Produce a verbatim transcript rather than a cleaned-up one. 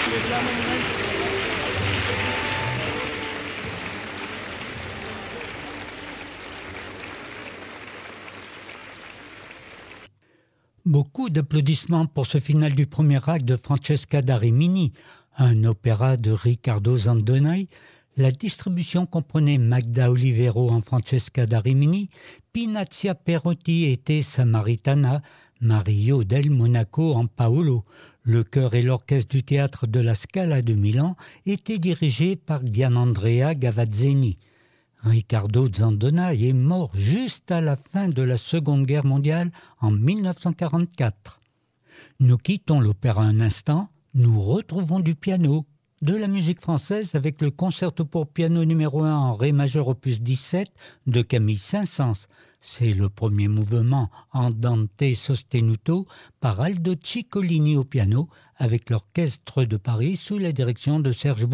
Beaucoup d'applaudissements pour ce final du premier acte de Francesca da Rimini, un opéra de Riccardo Zandonai. La distribution comprenait Magda Olivero en Francesca da Rimini, Pinazia Perotti et Te Samaritana, Mario del Monaco en Paolo. Le chœur et l'orchestre du théâtre de la Scala de Milan étaient dirigés par Gianandrea Gavazzeni. Riccardo Zandonai est mort juste à la fin de la Seconde Guerre mondiale en dix-neuf cent quarante-quatre. Nous quittons l'opéra un instant, nous retrouvons du piano, de la musique française avec le concerto pour piano numéro un en ré majeur opus dix-sept de Camille Saint-Saëns. C'est le premier mouvement andante sostenuto par Aldo Ciccolini au piano avec l'Orchestre de Paris sous la direction de Serge